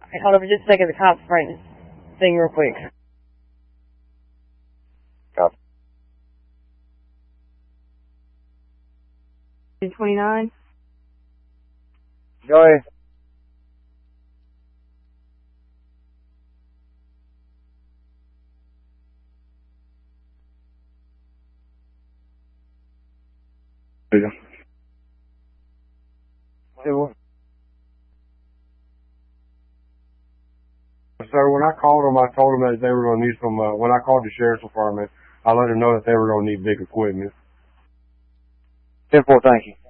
Hey, hold on for just a second. The cops bring this thing real quick. Copy. 29. Go ahead. There you go. Sir, when I called them, I told them that they were going to need some, when I called the sheriff's department, I let them know that they were going to need big equipment. 10-4, thank you.